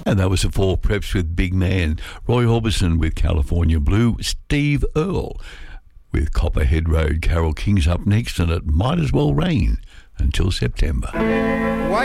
And that was the Four Preps with Big Man, Roy Orbison with California Blue, Steve Earle with Copperhead Road. Carole King's up next, and it might as well rain until September.